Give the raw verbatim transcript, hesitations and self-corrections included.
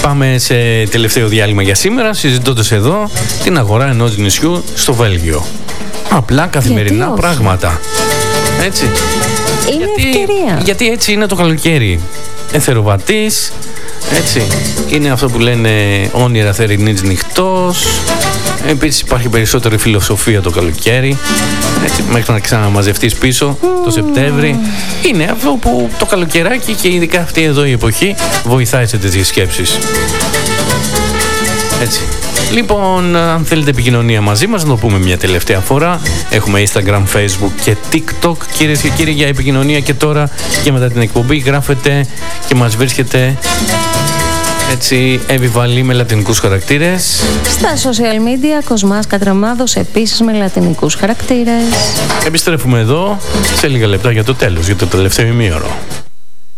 Πάμε σε τελευταίο διάλειμμα για σήμερα, συζητώντας εδώ την αγορά ενός νησιού στο Βέλγιο. Απλά καθημερινά πράγματα. Έτσι. Είναι γιατί, ευκαιρία. Γιατί έτσι είναι το καλοκαίρι. Εθεροβατής, έτσι. Είναι αυτό που λένε όνειρα θερινής νυχτός. Επίσης υπάρχει περισσότερη φιλοσοφία το καλοκαίρι, έτσι, μέχρι να ξαναμαζευτείς πίσω mm. το Σεπτέμβρη. Είναι αυτό που το καλοκαιράκι και ειδικά αυτή εδώ η εποχή βοηθάει σε τέτοιες σκέψεις. Έτσι. Λοιπόν, αν θέλετε επικοινωνία μαζί μας, να το πούμε μια τελευταία φορά. Έχουμε Instagram, Facebook και TikTok, κυρίες και κύριοι, για επικοινωνία. Και τώρα και μετά την εκπομπή γράφετε και μας βρίσκετε, έτσι, επιβαλή με λατινικούς χαρακτήρες. Στα social media, Κοσμάς Κατραμάδος, επίσης με λατινικούς χαρακτήρες. Επιστρέφουμε εδώ σε λίγα λεπτά για το τέλος, για το τελευταίο ημίωρο.